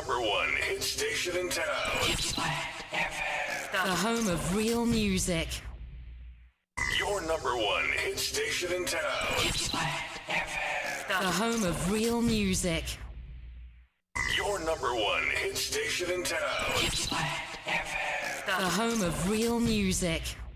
number one hit station in town. Gippsland FM. The home of real music. Your number one hit station in town. Gippsland FM. The home of real music. Your number one hit station in town. Gippsland FM. The home of real music.